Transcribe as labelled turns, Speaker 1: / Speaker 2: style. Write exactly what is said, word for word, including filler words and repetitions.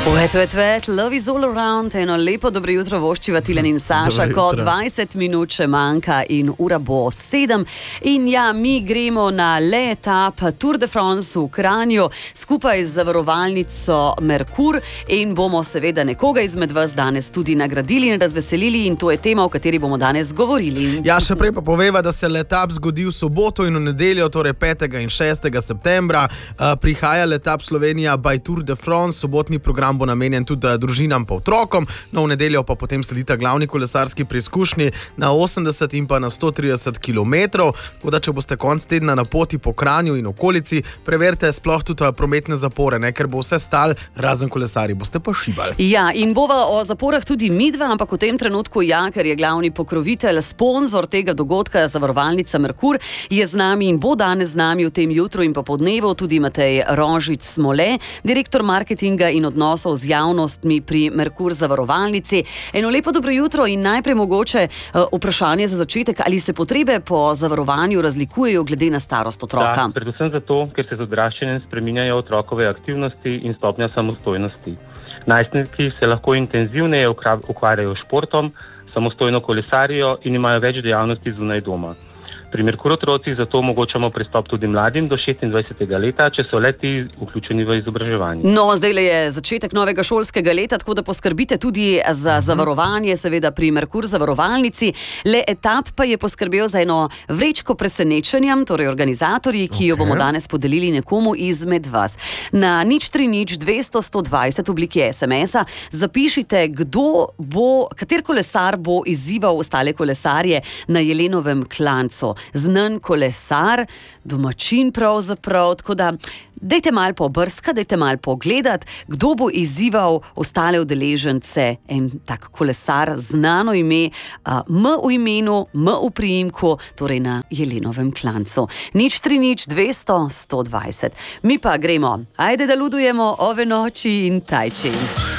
Speaker 1: Wet, wet, wet, love is all around. Eno lepo dobro jutro voščiva Tilen in Saša, ko dvajset minut še manjka in ura bo sedem. In ja, mi gremo na le etap Tour de France v Kranju skupaj z zavarovalnico Merkur in bomo seveda nekoga izmed vas danes tudi nagradili in razveselili in to je tema, o kateri bomo danes govorili.
Speaker 2: Ja, še prej pa poveva, da se letap zgodi v soboto in v nedeljo, torej petega in šestega septembra. Uh, prihaja letap Slovenija by Tour de France, sobotni program bo namenjen tudi družinam pa otrokom, no v nedeljo pa potem sledita glavni kolesarski preizkušnji na osemdeset in pa na sto trideset kilometrov, tako da če boste konc tedna na poti po Kranju in okolici, preverite sploh tudi prometne zapore, ne? Ker bo vse stal, razen kolesarji, boste pa šibali.
Speaker 1: Ja, in bova o zaporah tudi midva, ampak v tem trenutku ja, ker je glavni pokrovitelj, sponzor tega dogodka, zavarovalnica Merkur, je z nami in bo danes z nami v tem jutru in popodnevu tudi Matej Rožic Smole, direktor marketinga in odnosov z javnostmi pri Merkur zavarovalnici. Eno lepo dobro jutro in najprej mogoče uh, vprašanje za začetek, ali se potrebe po zavarovanju razlikujejo glede na starost otroka?
Speaker 3: Da, predvsem zato, ker se z odraščanjem spreminjajo otrokove aktivnosti in stopnja samostojnosti. Najstniki se lahko intenzivneje ukvarjajo s športom, samostojno kolesarijo in imajo več dejavnosti zunaj doma. Pri Merkur otrocih zato omogočamo pristop tudi mladim do šestindvajsetega leta, če so le-ti vključeni v izobraževanje.
Speaker 1: No, zdaj je začetek novega šolskega leta, tako da poskrbite tudi za zavarovanje, seveda pri Merkur zavarovalnici. Le etap pa je poskrbel za eno vrečko presenečenjem, torej organizatorji, ki jo bomo danes podelili nekomu izmed vas. Na nič tri nič dvesto sto dvajset obliki es em es-a zapišite, kdo bo, kater kolesar bo izzival ostale kolesarje na Jelenovem klancu. Znan kolesar, domačin pravzaprav, tako da dajte malo pobrska, dajte malo pogledat, kdo bo izzival ostale udeležence, en tak kolesar, znano ime, uh, M v imenu, M v priimku, torej na Jelenovem klancu. Nič tri nič dvesto sto dvajset. Mi pa gremo, ajde da ludujemo ove noči in tajči.